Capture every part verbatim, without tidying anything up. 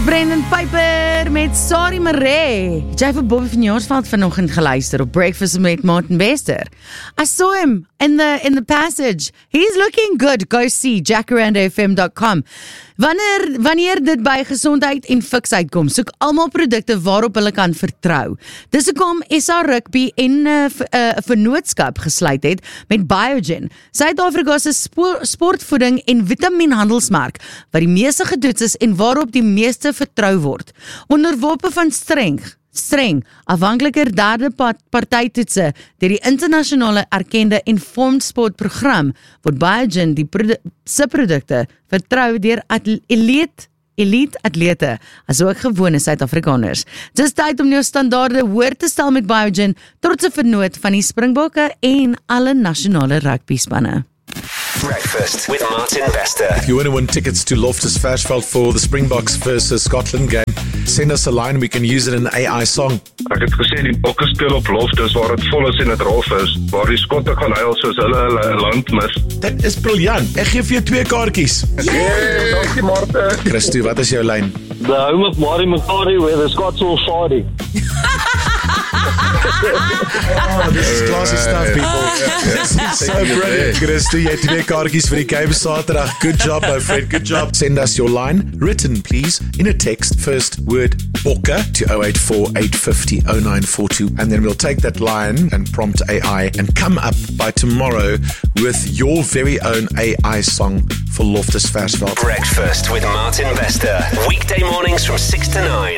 Brendan Piper met Sari Marais. Het jy vir Bobby van Jaarsveld vanoggend geluister op Breakfast met Martin Bester? I saw him in the in the passage. He's looking good. Go see jacaranda f m dot com. Wanneer wanneer dit by gesondheid en fiksheid kom, soek almal produkte waarop hulle kan vertrou. Dis hoekom S A Rugby en 'n uh, uh, vennootskap gesluit het met Biogen, Suid-Afrika se spo- sportvoeding en vitaminhandelsmerk, wat die meeste getoets is en waarop die meeste vertrou word. Onderworpe van streng, streng, afhankliker derde partytoetse deur die internasionale erkende Informed Sport program, word Biogen die produ- se produkte vertrou deur elite elite atlete, asook gewone Suid-Afrikaners. Dis tyd om jou standaarde hoër te stel met Biogen, trotse vernoot van die Springbokke en alle nasionale rugbyspanne. Breakfast with Martin Bester. If you want to win tickets to Loftus Versfeld for the Springboks versus Scotland game, send us a line, we can use it in an A I song. Ek het gesê die bokke speel op Loftus waar dit vol is en dit rof is, waar die skotte gaan huil soos hulle hulle land mis. Dit is briljant. Ek gee vir jou twee kaartjies. Yeah, dankie Martin. Christo, wat is jou lyn? The home of Marty McCarty where the Scots all shardy. Oh, this is classy stuff, people. This is so brilliant. Christo, jy het twee kaartjies vir die game Saterdag. Good job, my friend. Good job. Send us your line, written please, in a text, first word bokke to oh eight four, eight five oh, oh nine four two, and then we'll take that line and prompt A I and come up by tomorrow with your very own A I song for Loftus Versfeld. Breakfast with Martin Bester. Weekday mornings from six to nine.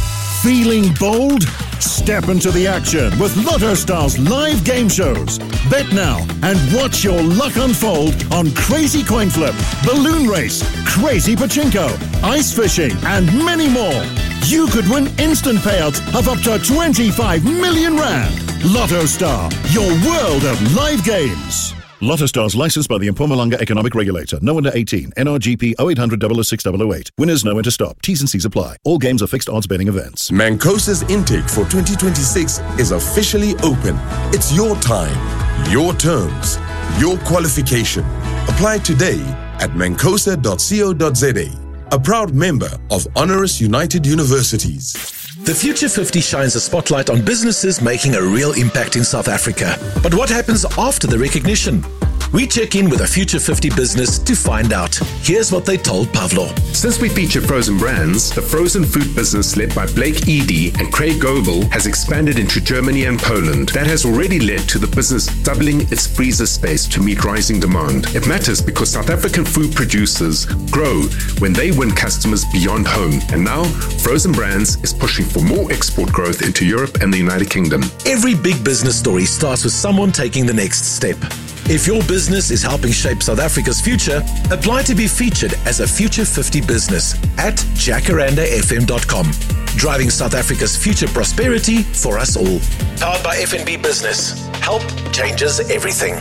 Feeling bold? Step into the action with Lotto Star's live game shows. Bet now and watch your luck unfold on Crazy Coin Flip, Balloon Race, Crazy Pachinko, Ice Fishing, and many more. You could win instant payouts of up to twenty-five million rand. Lotto Star, your world of live games. Lotto Stars licensed by the Mpumalanga Economic Regulator. No under eighteen. N R G P oh eight hundred, oh oh six oh oh eight. Winners know when to stop. T's and C's apply. All games are fixed odds betting events. Mancosa's intake for twenty twenty-six is officially open. It's your time, your terms, your qualification. Apply today at mancosa dot co dot za. A proud member of Honoris United Universities. The Future fifty shines a spotlight on businesses making a real impact in South Africa. But what happens after the recognition? We check in with a Future fifty business to find out. Here's what they told Pavlo. Since we feature frozen brands, the frozen food business led by Blake Edie and Craig Goebel has expanded into Germany and Poland. That has already led to the business doubling its freezer space to meet rising demand. It matters because South African food producers grow when they win customers beyond home. And now, Frozen Brands is pushing for more export growth into Europe and the United Kingdom. Every big business story starts with someone taking the next step. If your business is helping shape South Africa's future, apply to be featured as a Future fifty business at jacaranda f m dot com. Driving South Africa's future prosperity for us all. Powered by F N B Business. Help changes everything.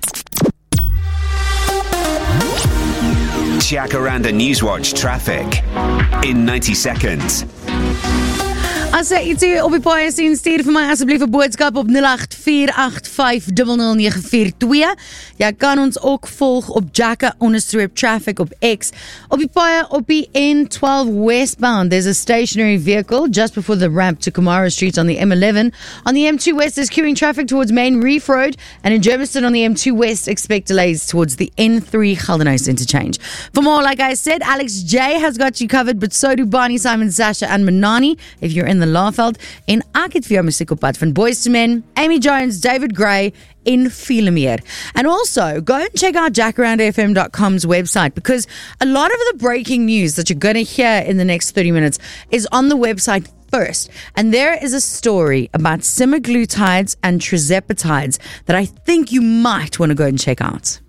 Jacaranda Newswatch traffic in ninety seconds. As jy iets op die paai sien, stuur vir my asseblief 'n boodskap op nul agt vier agt vyf nul nul nege vier twee. Jy kan ons ook volg op Jacka onderstreep traffic op X. Op die paai op die N twaalf westbound, there's a stationary vehicle just before the ramp to Kamara Street on the M eleven. On the M two West, there's queuing traffic towards Main Reef Road, and in Germiston on the M two West, expect delays towards the N three Geldenhuys interchange. For more, like I said, Alex J has got you covered, but so do Barney, Simon, Sasha, and Manani if you're in the Laaveld. En ek het vir jou musiek op pad van Boyz two Men, Amy Jones, David Gray, en vele meer. And also, go and check out jacaranda f m dot com's website, because a lot of the breaking news that you're going to hear in the next thirty minutes is on the website first. And there is a story about semaglutides and tirzepatides that I think you might want to go and check out.